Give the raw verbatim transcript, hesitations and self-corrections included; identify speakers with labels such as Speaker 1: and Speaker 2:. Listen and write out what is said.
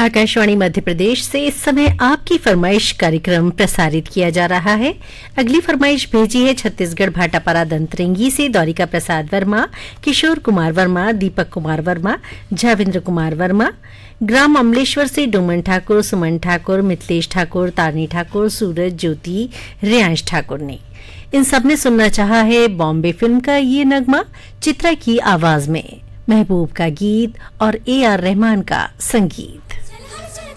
Speaker 1: आकाशवाणी मध्य प्रदेश से इस समय आपकी फरमाइश कार्यक्रम प्रसारित किया जा रहा है। अगली फरमाइश भेजी है छत्तीसगढ़ भाटापारा दंतरेंगी से द्वारिका प्रसाद वर्मा, किशोर कुमार वर्मा, दीपक कुमार वर्मा, जाविंद्र कुमार वर्मा। ग्राम अमलेश्वर से डोमन ठाकुर, सुमन ठाकुर, मिथिलेश ठाकुर, तारनी ठाकुर, सूरज, ज्योति, रियांश ठाकुर ने इन सब ने सुनना चाहा है बॉम्बे फिल्म का ये नगमा चित्रा की आवाज में, महबूब का गीत और ए आर रहमान का संगीत।